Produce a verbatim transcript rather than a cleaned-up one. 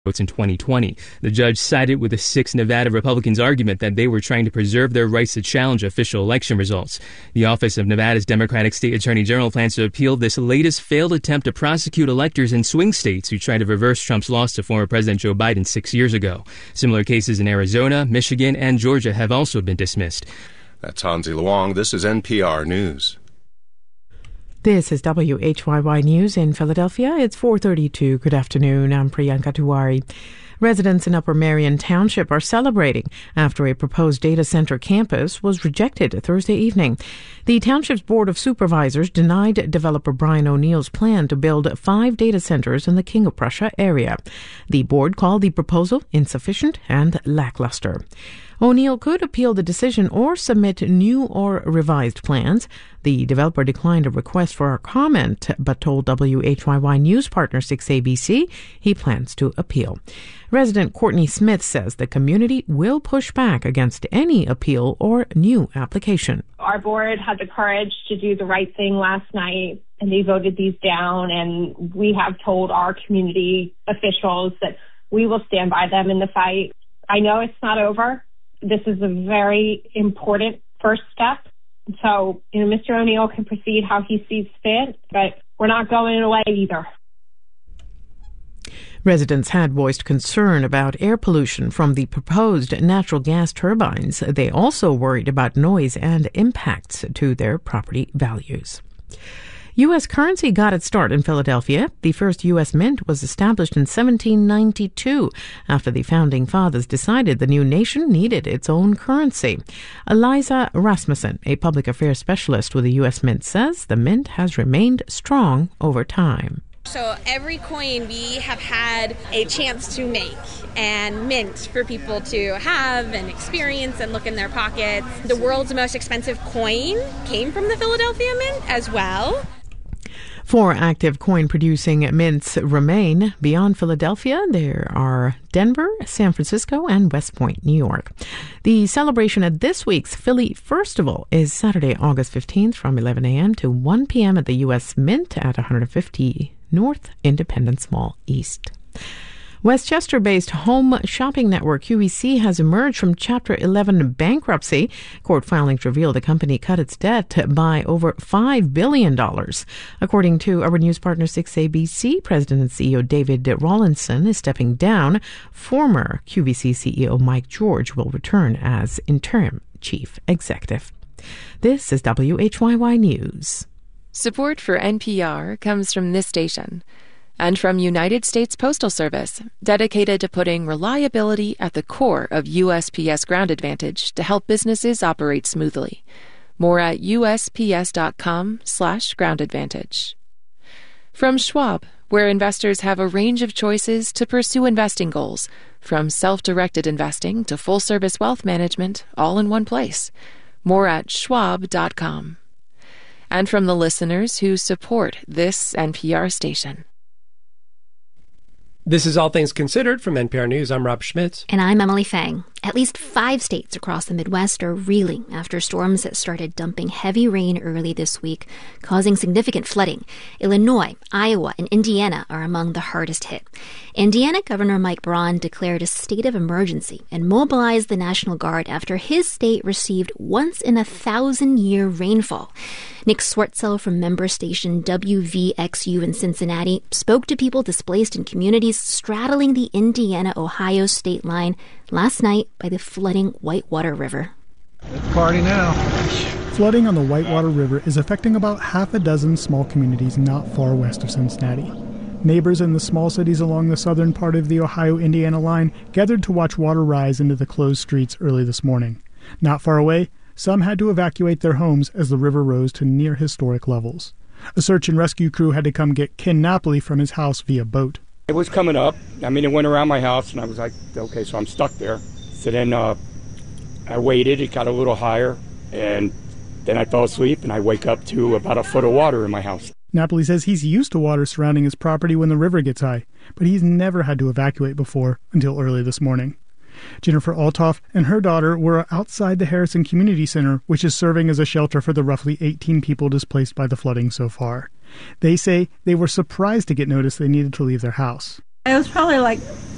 votes in twenty twenty. The judge sided with the six Nevada Republicans' argument that they were trying to preserve their rights to challenge official election results. The Office of Nevada's Democratic State Attorney General plans to appeal this latest failed attempt to prosecute electors in swing states who tried to reverse Trump's loss to former President Joe Biden six years ago. Similar cases in Arizona, Michigan, and Georgia have also been dismissed. That's Hansi Luong. This is N P R News. This is W H Y Y News in Philadelphia. It's four thirty-two. Good afternoon. I'm Priyanka Tiwari. Residents in Upper Merion Township are celebrating after a proposed data center campus was rejected Thursday evening. The township's Board of Supervisors denied developer Brian O'Neill's plan to build five data centers in the King of Prussia area. The board called the proposal insufficient and lackluster. O'Neill could appeal the decision or submit new or revised plans. The developer declined a request for a comment, but told W H Y Y News partner six A B C he plans to appeal. Resident Courtney Smith says the community will push back against any appeal or new application. Our board had the courage to do the right thing last night, and they voted these down, and we have told our community officials that we will stand by them in the fight. I know it's not over. This is a very important first step. So, you know, Mister O'Neill can proceed how he sees fit, but we're not going away either. Residents had voiced concern about air pollution from the proposed natural gas turbines. They also worried about noise and impacts to their property values. U S currency got its start in Philadelphia. The first U S mint was established in seventeen ninety-two after the founding fathers decided the new nation needed its own currency. Eliza Rasmussen, a public affairs specialist with the U S Mint, says the mint has remained strong over time. So every coin we have had a chance to make and mint for people to have and experience and look in their pockets. The world's most expensive coin came from the Philadelphia Mint as well. Four active coin-producing mints remain. Beyond Philadelphia, there are Denver, San Francisco, and West Point, New York. The celebration at this week's Philly Firstival is Saturday, August fifteenth from eleven a.m. to one p.m. at the U S Mint at one fifty North Independence Mall East. Westchester-based home shopping network Q V C has emerged from Chapter eleven bankruptcy. Court filings reveal the company cut its debt by over five billion dollars. According to our news partner six A B C, President and C E O David Rawlinson is stepping down. Former Q V C C E O Mike George will return as interim chief executive. This is W H Y Y News. Support for N P R comes from this station and from United States Postal Service, dedicated to putting reliability at the core of U S P S Ground Advantage to help businesses operate smoothly. More at usps.com slash ground advantage. From Schwab, where investors have a range of choices to pursue investing goals, from self-directed investing to full-service wealth management, all in one place. More at schwab dot com. And from the listeners who support this N P R station. This is All Things Considered from N P R News. I'm Rob Schmitz. And I'm Emily Fang. At least five states across the Midwest are reeling after storms that started dumping heavy rain early this week, causing significant flooding. Illinois, Iowa, and Indiana are among the hardest hit. Indiana Governor Mike Braun declared a state of emergency and mobilized the National Guard after his state received once-in-a-thousand-year rainfall. Nick Swartzel from member station W V X U in Cincinnati spoke to people displaced in communities straddling the Indiana-Ohio state line last night by the flooding Whitewater River. Let's party now. Flooding on the Whitewater River is affecting about half a dozen small communities not far west of Cincinnati. Neighbors in the small cities along the southern part of the Ohio-Indiana line gathered to watch water rise into the closed streets early this morning. Not far away, some had to evacuate their homes as the river rose to near historic levels. A search and rescue crew had to come get Ken Napoli from his house via boat. It was coming up. I mean, it went around my house, and I was like, okay, so I'm stuck there. So then uh, I waited. It got a little higher, and then I fell asleep, and I wake up to about a foot of water in my house. Napoli says he's used to water surrounding his property when the river gets high, but he's never had to evacuate before until early this morning. Jennifer Altoff and her daughter were outside the Harrison Community Center, which is serving as a shelter for the roughly eighteen people displaced by the flooding so far. They say they were surprised to get notice they needed to leave their house. It was probably like